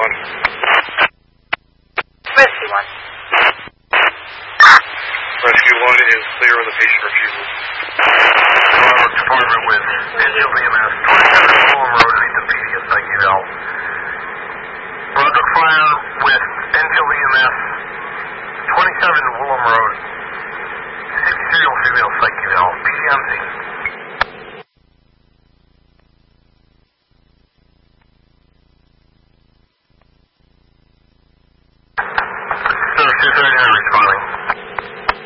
Rescue 1. Rescue 1 is clear of the patient refusal. Bravo Department with Enfield EMS, 27 Fulham Road, needs a PD and psych eval. Brunswick Fire with Enfield EMS, 27 Fulham Road, 60 serial female psych eval, PD on scene.